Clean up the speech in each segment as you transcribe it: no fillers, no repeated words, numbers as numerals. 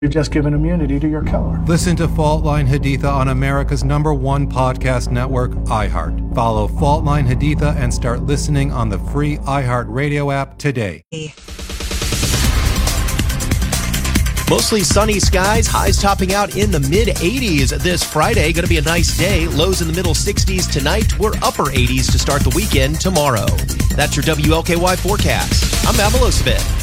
You've just given immunity to your killer. Listen to Fault Line Haditha on America's #1 podcast network, iHeart. Follow Fault Line Haditha and start listening on the free iHeart Radio app today. Mostly sunny skies, highs topping out in the mid-80s this Friday. Going to be a nice day. Lows in the middle 60s tonight. We're upper 80s to start the weekend tomorrow. That's your WLKY forecast. I'm Matt Milosevich.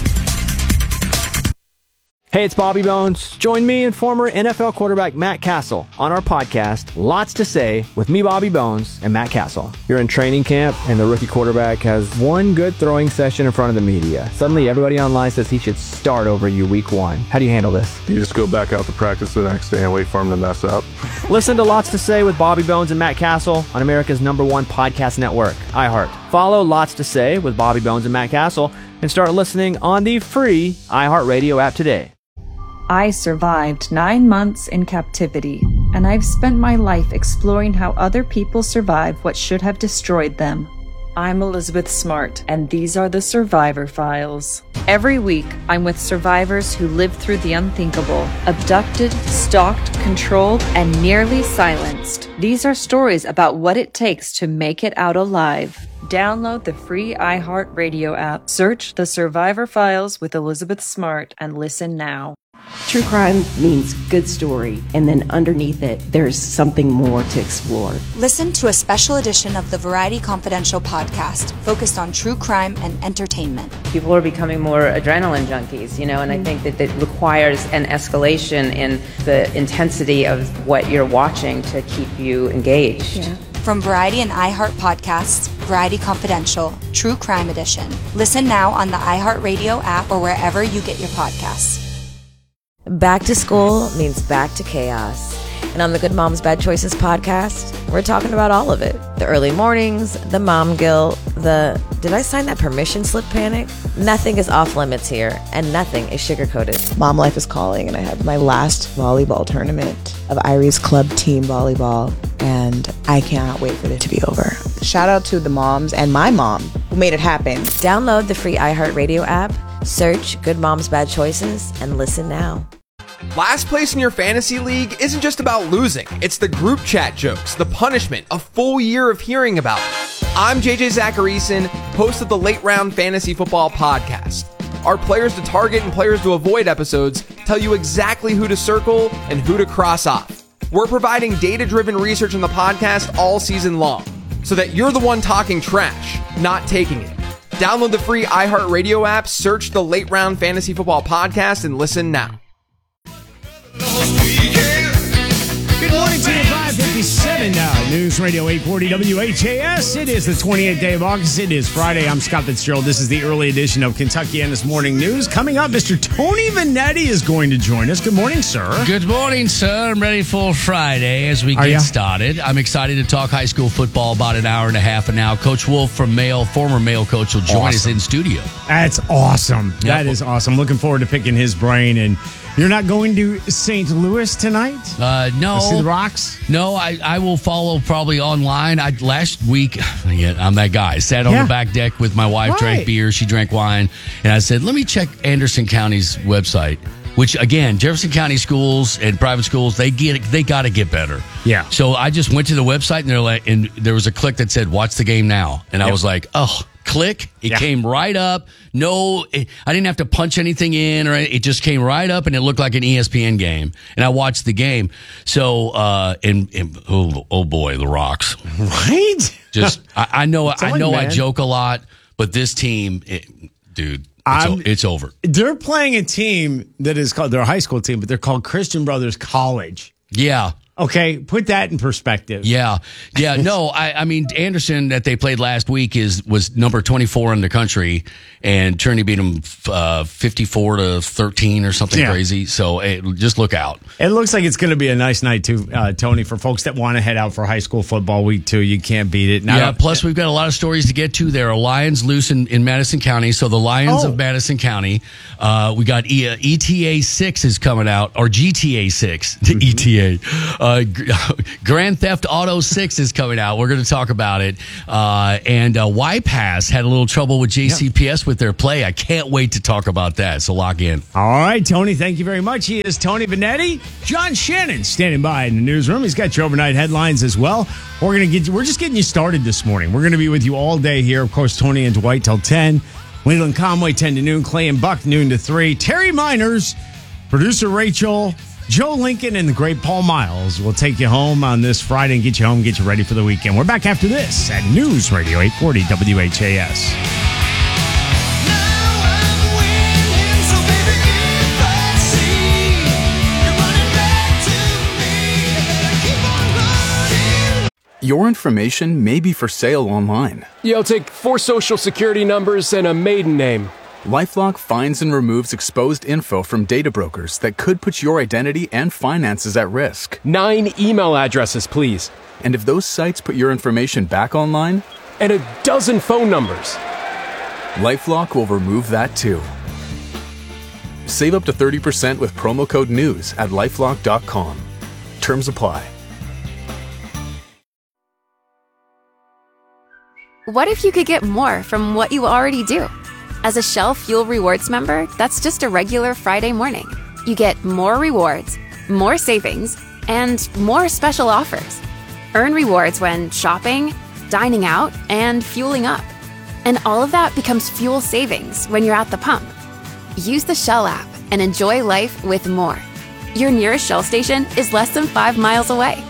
Hey, it's Bobby Bones. Join me and former NFL quarterback Matt Castle on our podcast, Lots to Say, with me, Bobby Bones, and Matt Castle. You're in training camp, and the rookie quarterback has one good throwing session in front of the media. Suddenly, everybody online says he should start over you week one. How do you handle this? You just go back out to practice the next day and wait for him to mess up. Listen to Lots to Say with Bobby Bones and Matt Castle on America's #1 podcast network, iHeart. Follow Lots to Say with Bobby Bones and Matt Castle and start listening on the free iHeart Radio app today. I survived 9 months in captivity, and I've spent my life exploring how other people survive what should have destroyed them. I'm Elizabeth Smart, and these are the Survivor Files. Every week, I'm with survivors who lived through the unthinkable, abducted, stalked, controlled, and nearly silenced. These are stories about what it takes to make it out alive. Download the free iHeart Radio app, search The Survivor Files with Elizabeth Smart, and listen now. True crime means good story, and then underneath it, there's something more to explore. Listen to a special edition of the Variety Confidential podcast focused on true crime and entertainment. People are becoming more adrenaline junkies, and I think that requires an escalation in the intensity of what you're watching to keep you engaged. Yeah. From Variety and iHeart podcasts, Variety Confidential, True Crime Edition. Listen now on the iHeartRadio app or wherever you get your podcasts. Back to school means back to chaos. And on the Good Moms Bad Choices podcast, we're talking about all of it. The early mornings, the mom guilt, the did I sign that permission slip panic? Nothing is off limits here, and nothing is sugar-coated. Mom life is calling, and I have my last volleyball tournament of Irie's club team volleyball, and I cannot wait for it to be over. Shout out to the moms and my mom who made it happen. Download the free iHeartRadio app, search Good Moms Bad Choices, and listen now. Last place in your fantasy league isn't just about losing. It's the group chat jokes, the punishment, a full year of hearing about it. I'm JJ Zacharyson, host of the Late Round Fantasy Football Podcast. Our players to target and players to avoid episodes tell you exactly who to circle and who to cross off. We're providing data-driven research in the podcast all season long, so that you're the one talking trash, not taking it. Download the free iHeartRadio app, search the Late Round Fantasy Football Podcast, and listen now. Good morning to you, 5:57 now. News Radio 840 WHAS. It is the 28th day of August. It is Friday. I'm Scott Fitzgerald. This is the early edition of Kentuckiana's Morning News. Coming up, Mr. Tony Vanetti is going to join us. Good morning, sir. Good morning, sir. I'm ready for Friday as we get started. I'm excited to talk high school football about an hour and a half from now. Coach Wolf from former Mayo coach, will join us in studio. That's awesome. Yep. That is awesome. Looking forward to picking his brain. And you're not going to St. Louis tonight? No. See the Rocks? No, I will follow probably online. Last week, I'm that guy. Sat on the back deck with my wife, drank beer, she drank wine, and I said, let me check Anderson County's website. Which, again, Jefferson County schools and private schools, they got to get better. Yeah. So I just went to the website, and there was a click that said, watch the game now. And I was like, oh, click. It came right up. No, I didn't have to punch anything in, or it just came right up, and it looked like an ESPN game. And I watched the game. So, oh boy, the Rocks. Right? Just, I know I joke a lot, but this team, dude. It's over. They're playing a team that is called, they're a high school team, but they're called Christian Brothers College. Yeah. Okay, put that in perspective. Yeah. No, I mean, Anderson that they played last week was number 24 in the country, and Trinity beat them 54-13 or something crazy. So just look out. It looks like it's going to be a nice night too, Tony, for folks that want to head out for high school football week 2. You can't beat it. Plus we've got a lot of stories to get to. There are Lions loose in Madison County, so the Lions of Madison County. We got ETA 6 is coming out, or GTA 6, the ETA. Grand Theft Auto 6 is coming out. We're going to talk about it. And YPass had a little trouble with JCPS with their play. I can't wait to talk about that. So lock in. All right, Tony, thank you very much. He is Tony Benetti. John Shannon standing by in the newsroom. He's got your overnight headlines as well. We're just getting you started this morning. We're going to be with you all day here. Of course, Tony and Dwight till 10. Leland Conway 10 to noon. Clay and Buck noon to 3. Terry Miners, producer Rachel, Joe Lincoln, and the great Paul Miles will take you home on this Friday and get you home, get you ready for the weekend. We're back after this at News Radio 840 WHAS. Your information may be for sale online. Yo, take 4 social security numbers and a maiden name. LifeLock finds and removes exposed info from data brokers that could put your identity and finances at risk. 9 email addresses, please. And if those sites put your information back online? And a dozen phone numbers. LifeLock will remove that too. Save up to 30% with promo code NEWS at LifeLock.com. Terms apply. What if you could get more from what you already do? As a Shell Fuel Rewards member, that's just a regular Friday morning. You get more rewards, more savings, and more special offers. Earn rewards when shopping, dining out, and fueling up. And all of that becomes fuel savings when you're at the pump. Use the Shell app and enjoy life with more. Your nearest Shell station is less than 5 miles away.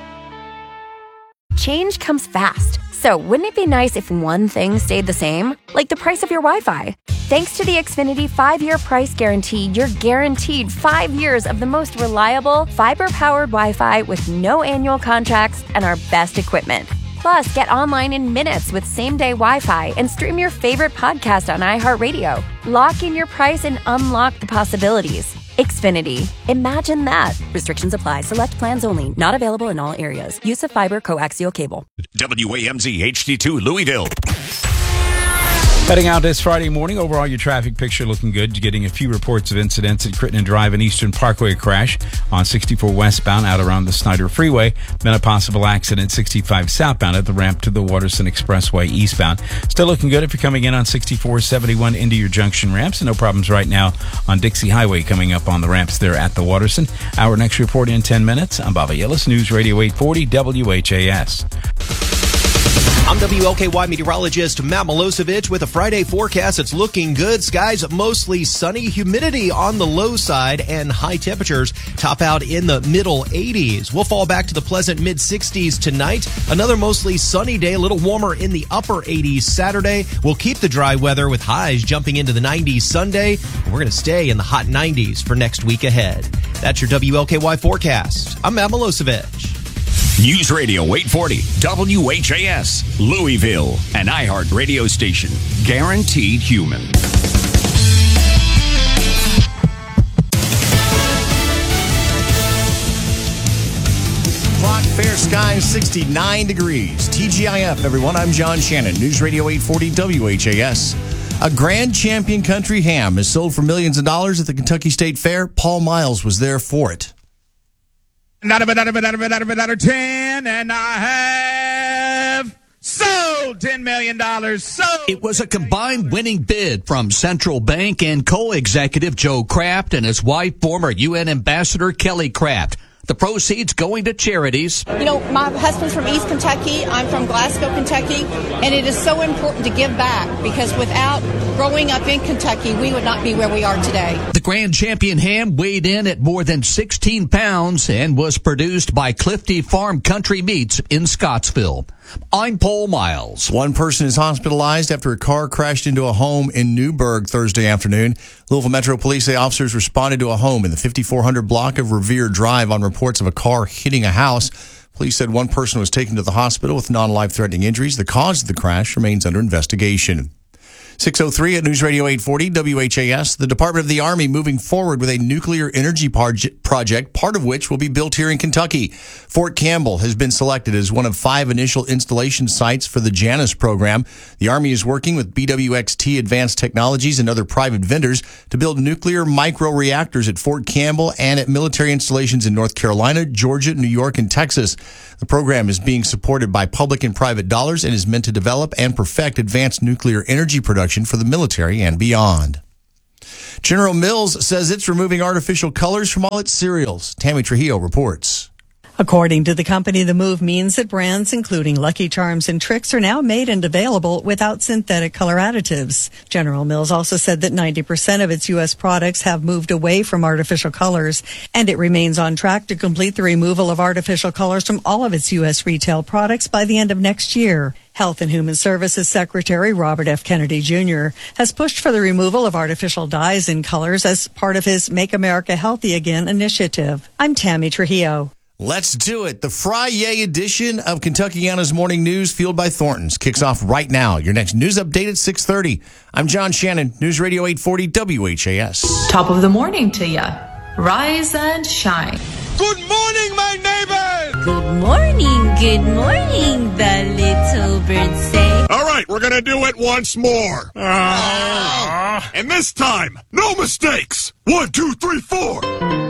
Change comes fast. So wouldn't it be nice if one thing stayed the same? Like the price of your Wi-Fi. Thanks to the Xfinity 5-year price guarantee, you're guaranteed 5 years of the most reliable, fiber-powered Wi-Fi with no annual contracts and our best equipment. Plus, get online in minutes with same-day Wi-Fi and stream your favorite podcast on iHeartRadio. Lock in your price and unlock the possibilities. Xfinity. Imagine that. Restrictions apply. Select plans only. Not available in all areas. Use of fiber coaxial cable. WAMZ HD2 Louisville. Heading out this Friday morning, overall your traffic picture looking good. You're getting a few reports of incidents at Crittenden Drive and Eastern Parkway crash on 64 westbound out around the Snyder Freeway. Then a possible accident 65 southbound at the ramp to the Waterson Expressway eastbound. Still looking good if you're coming in on 64, 71 into your junction ramps. And no problems right now on Dixie Highway coming up on the ramps there at the Waterson. Our next report in 10 minutes. I'm Bobby Ellis, News Radio 840 WHAS. I'm WLKY meteorologist Matt Milosevic with a Friday forecast. It's looking good. Skies mostly sunny, humidity on the low side, and high temperatures top out in the middle 80s. We'll fall back to the pleasant mid 60s tonight. Another mostly sunny day, a little warmer in the upper 80s Saturday. We'll keep the dry weather with highs jumping into the 90s Sunday. We're going to stay in the hot 90s for next week ahead. That's your WLKY forecast. I'm Matt Milosevic. News Radio 840 WHAS, Louisville, an iHeart radio station. Guaranteed human. Clock, fair skies, 69 degrees. TGIF, everyone. I'm John Shannon. News Radio 840 WHAS. A Grand Champion Country ham is sold for millions of dollars at the Kentucky State Fair. Paul Miles was there for it. Not a 10, and I have sold $10 million. Sold. It was a combined winning bid from Central Bank and co-executive Joe Kraft and his wife, former UN Ambassador Kelly Kraft. The proceeds going to charities. You know, my husband's from East Kentucky. I'm from Glasgow, Kentucky. And it is so important to give back because without growing up in Kentucky, we would not be where we are today. The Grand Champion ham weighed in at more than 16 pounds and was produced by Clifty Farm Country Meats in Scottsville. I'm Paul Miles. One person is hospitalized after a car crashed into a home in Newburgh Thursday afternoon. Louisville Metro Police say officers responded to a home in the 5400 block of Revere Drive on reports of a car hitting a house. Police said one person was taken to the hospital with non-life-threatening injuries. The cause of the crash remains under investigation. 6:03 at News Radio 840 WHAS. The Department of the Army moving forward with a nuclear energy project project, part of which will be built here in Kentucky. Fort Campbell has been selected as one of 5 initial installation sites for the Janus program. The Army is working with BWXT Advanced Technologies and other private vendors to build nuclear microreactors at Fort Campbell and at military installations in North Carolina, Georgia, New York, and Texas. The program is being supported by public and private dollars and is meant to develop and perfect advanced nuclear energy production for the military and beyond. General Mills says it's removing artificial colors from all its cereals. Tammy Trujillo reports. According to the company, the move means that brands including Lucky Charms and Trix are now made and available without synthetic color additives. General Mills also said that 90% of its U.S. products have moved away from artificial colors, and it remains on track to complete the removal of artificial colors from all of its U.S. retail products by the end of next year. Health and Human Services Secretary Robert F. Kennedy Jr. has pushed for the removal of artificial dyes and colors as part of his Make America Healthy Again initiative. I'm Tammy Trujillo. Let's do it. The Friday edition of Kentuckiana's Morning News, fueled by Thornton's, kicks off right now. Your next news update at 6:30. I'm John Shannon, News Radio 840 WHAS. Top of the morning to ya. Rise and shine. Good morning, my neighbors! Good morning, the little birds say. All right, we're going to do it once more. And this time, no mistakes. 1, 2, 3, 4.